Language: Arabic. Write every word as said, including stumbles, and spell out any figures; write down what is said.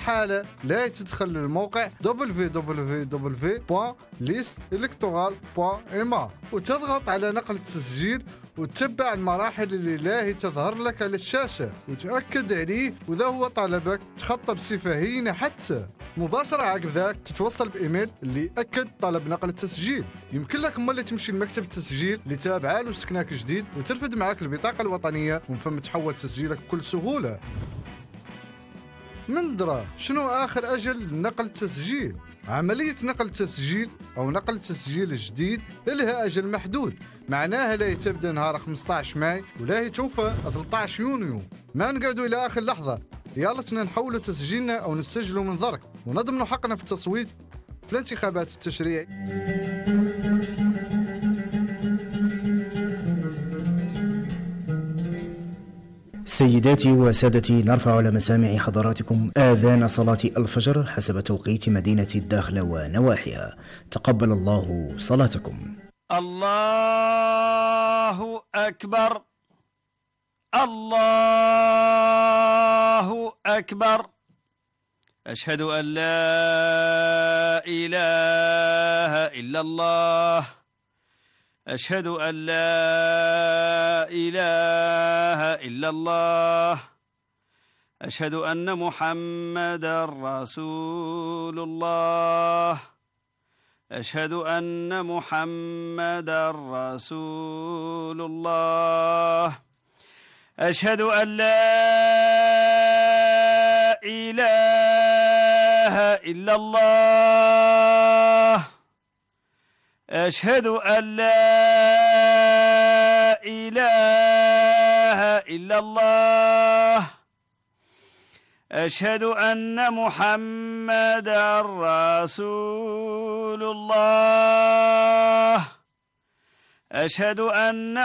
الحالة لا تدخل للموقع دبليو دبليو دبليو دوت ليست إلكتورال دوت إم إيه وتضغط على نقل التسجيل وتتبع المراحل اللي لاهي تظهر لك على الشاشة وتأكد عليه، وإذا هو طلبك تخطى بصفة هينة حتى مباشرة عقب ذاك تتوصل بإيميل اللي أكد طلب نقل التسجيل. يمكن لك مالي تمشي لمكتب التسجيل اللي تابعه له سكناك جديد وترفد معاك البطاقة الوطنية ومن ثم تحول تسجيلك بكل سهولة. من درا شنو آخر أجل نقل التسجيل؟ عملية نقل التسجيل أو نقل التسجيل الجديد لها أجل محدود، معناها لا تبدأ نهار خمسة عشر ماي ولا توفى ثلاثة عشر يونيو. ما نقعدوا إلى آخر لحظة، يالتنا نحولوا تسجيلنا أو نسجلوا من ذرك ونضمنوا حقنا في التصويت في الانتخابات التشريع. سيداتي وسادتي، نرفع على مسامع حضراتكم آذان صلاة الفجر حسب توقيت مدينة الداخلة ونواحيها. تقبل الله صلاتكم. الله أكبر، الله أكبر، أشهد أن لا إله إلا الله، أشهد أن لا إله إلا الله، أشهد أن محمدا رسول الله، أشهد أن محمدا رسول الله، أشهد أن لا إله إلا الله، أشهد أن لا إله إلا الله، أشهد أن محمدا رسول الله، أشهد أن